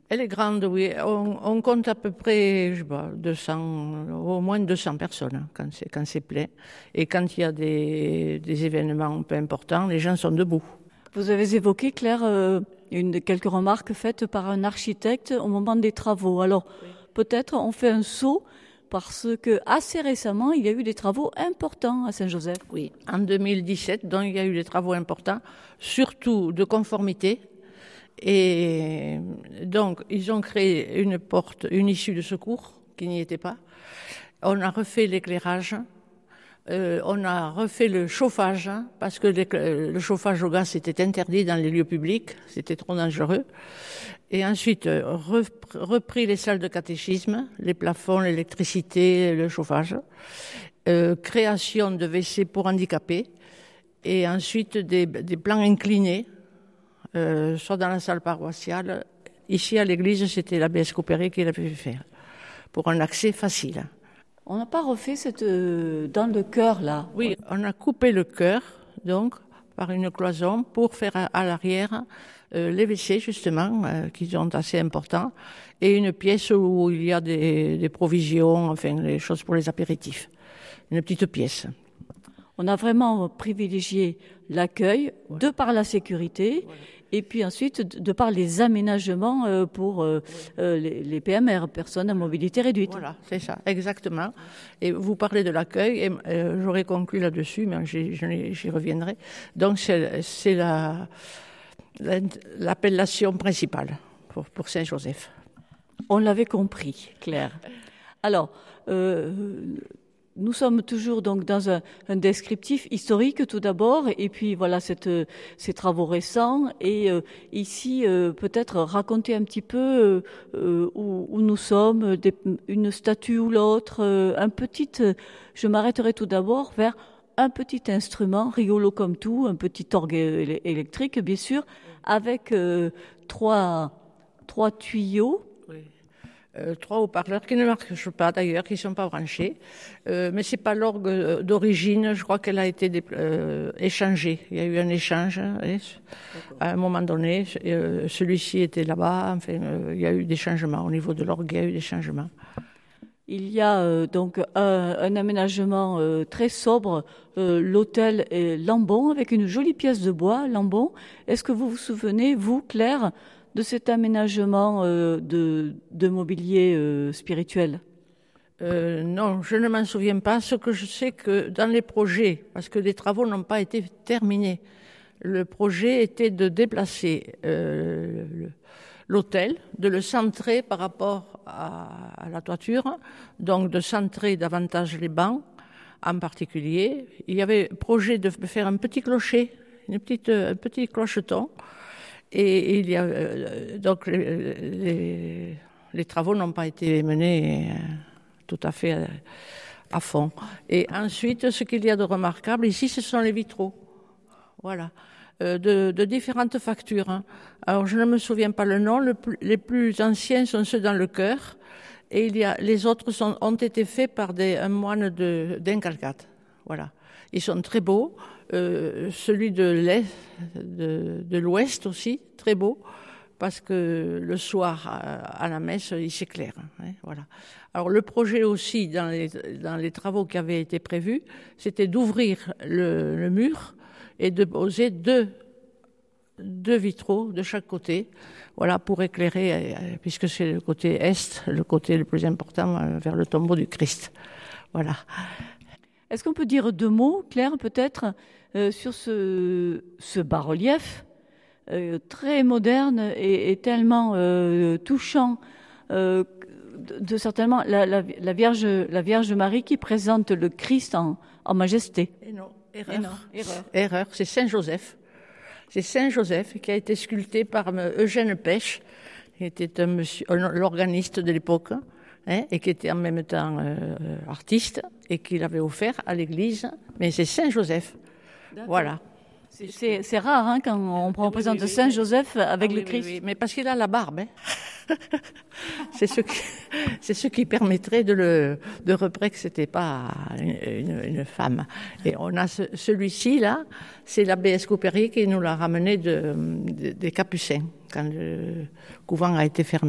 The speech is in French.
Elle est grande, oui. On compte à peu près, je sais pas, 200, au moins 200 personnes quand c'est plein. Et quand il y a des événements un peu importants, les gens sont debout. Vous avez évoqué, Claire, quelques remarques faites par un architecte au moment des travaux. Alors, peut-être on fait un saut parce que assez récemment, il y a eu des travaux importants à Saint-Joseph. Oui, en 2017, donc il y a eu des travaux importants, surtout de conformité. Et donc, ils ont créé une issue de secours qui n'y était pas. On a refait l'éclairage. On a refait le chauffage, parce que le chauffage au gaz était interdit dans les lieux publics, c'était trop dangereux. Et ensuite, repris les salles de catéchisme, les plafonds, l'électricité, le chauffage. Création de WC pour handicapés. Et ensuite, des plans inclinés, soit dans la salle paroissiale. Ici, à l'église, c'était l'ABS Coopéré qui l'avait fait faire, pour un accès facile. On n'a pas refait dans le chœur, là. Oui, on a coupé le chœur, donc, par une cloison, pour faire à l'arrière les WC, justement, qui sont assez importants, et une pièce où il y a des provisions, enfin, les choses pour les apéritifs. Une petite pièce. On a vraiment privilégié l'accueil, voilà, de par la sécurité, voilà, et puis ensuite de par les aménagements pour les PMR, personnes à mobilité réduite. Voilà, c'est ça, exactement. Et vous parlez de l'accueil, et j'aurais conclu là-dessus, mais j'y reviendrai. Donc c'est l'appellation principale pour Saint-Joseph. On l'avait compris, Claire. Alors, nous sommes toujours donc dans un descriptif historique tout d'abord, et puis voilà ces travaux récents, et ici peut-être raconter un petit peu où nous sommes, une statue ou l'autre, je m'arrêterai tout d'abord vers un petit instrument rigolo comme tout, un petit orgue électrique bien sûr, avec trois tuyaux. Oui. 3 haut-parleurs qui ne marchent pas d'ailleurs, qui ne sont pas branchés. Mais ce n'est pas l'orgue d'origine, je crois qu'elle a été échangée. Il y a eu un échange à un moment donné. Celui-ci était là-bas, enfin, il y a eu des changements. Au niveau de l'orgue, il y a eu des changements. Il y a donc un aménagement très sobre, l'hôtel est Lambon, avec une jolie pièce de bois, Lambon. Est-ce que vous vous souvenez, vous, Claire, de cet aménagement de mobilier spirituel? Non, je ne m'en souviens pas. Ce que je sais que dans les projets, parce que les travaux n'ont pas été terminés, le projet était de déplacer l'hôtel, de le centrer par rapport à la toiture, donc de centrer davantage les bancs en particulier. Il y avait projet de faire un petit clocher, un petit clocheton. Et il y a donc les travaux n'ont pas été menés tout à fait à fond. Et ensuite, ce qu'il y a de remarquable ici, ce sont les vitraux. Voilà, de différentes factures. Alors, je ne me souviens pas le nom. Les plus anciens sont ceux dans le chœur, et les autres ont été faits par un moine d'Incarcat. Voilà, ils sont très beaux. Celui de l'Ouest aussi, très beau, parce que le soir, à la messe, il s'éclaire. Voilà. Alors le projet aussi, dans les travaux qui avaient été prévus, c'était d'ouvrir le mur et de poser deux vitraux de chaque côté, voilà, pour éclairer, puisque c'est le côté est, le côté le plus important, vers le tombeau du Christ. Voilà. Est-ce qu'on peut dire 2 mots, Claire, peut-être, sur ce bas-relief très moderne et tellement touchant, certainement la Vierge Marie qui présente le Christ en majesté. Et non, erreur, c'est Saint-Joseph. C'est Saint-Joseph qui a été sculpté par Eugène Pêche, qui était l'organiste de l'époque, et qui était en même temps artiste, et qui l'avait offert à l'église. Mais c'est Saint-Joseph. D'accord. Voilà. C'est rare quand on représente Saint-Joseph avec le Christ. Oui, mais parce qu'il a la barbe. C'est ce qui permettrait de repérer que c'était pas une femme. Et on a celui-ci là, c'est l'ABS Coopéré qui nous l'a ramené des Capucins quand le couvent a été fermé.